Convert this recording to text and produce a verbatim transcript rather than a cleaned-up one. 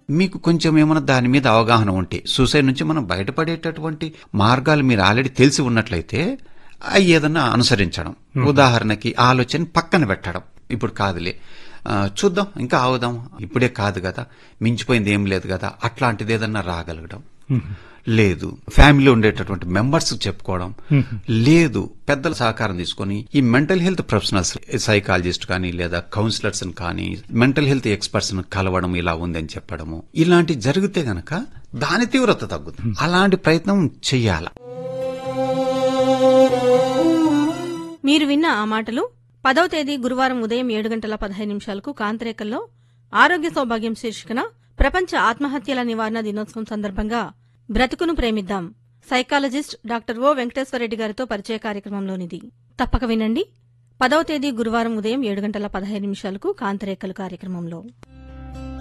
మీకు కొంచెం ఏమైనా దాని మీద అవగాహన ఉంటే, సూసైడ్ నుంచి మనం బయటపడేటటువంటి మార్గాలు మీరు ఆల్రెడీ తెలిసి ఉన్నట్లయితే అవి ఏదన్నా అనుసరించడం. ఉదాహరణకి ఆలోచన పక్కన పెట్టడం. ఇప్పుడు కాదులే, చూద్దాం, ఇంకా ఆవుదాం, ఇప్పుడే కాదు కదా, మించిపోయింది ఏం లేదు కదా, అట్లాంటిది ఏదన్నా రాగలగడం. లేదు, ఫ్యామిలీ ఉండేటటువంటి మెంబర్స్ చెప్పుకోవడం. లేదు, పెద్దల సహకారం తీసుకుని ఈ మెంటల్ హెల్త్ ప్రొఫెషనల్స్, సైకాలజిస్ట్ కానీ లేదా కౌన్సిలర్స్ కానీ, మెంటల్ హెల్త్ ఎక్స్పర్ట్స్ కలవడం, ఇలా ఉందని చెప్పడము, ఇలాంటి జరిగితే గనక దాని తీవ్రత తగ్గుతుంది. అలాంటి ప్రయత్నం చెయ్యాల. మీరు విన్న ఆ మాటలు పదవ తేదీ గురువారం ఉదయం ఏడు గంటల పదహైదు నిమిషాలకు కాంతిరేకల్లో ఆరోగ్య సౌభాగ్యం శీర్షికన ప్రపంచ ఆత్మహత్యల నివారణ దినోత్సవం సందర్భంగా బ్రతుకును ప్రేమిద్దాం సైకాలజిస్ట్ డాక్టర్ ఓ వెంకటేశ్వరరెడ్డి గారితో పరిచయ కార్యక్రమంలోనిది. తప్పక వినండి. పదవ తేదీ గురువారం ఉదయం ఏడు గంటల పదహైదు నిమిషాలకు కాంతిరేకలు కార్యక్రమంలో.